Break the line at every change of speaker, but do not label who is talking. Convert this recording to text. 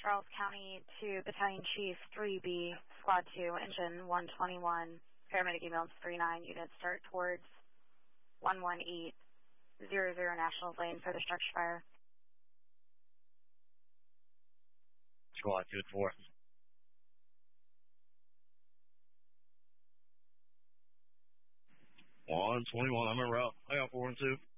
Charles County to Battalion Chief 3B, Squad 2, Engine 121, paramedic emails 39, units start towards 11800 National Lane, further structure fire.
Squad 2 at 4. 121, I'm en route. I got 4 and 2.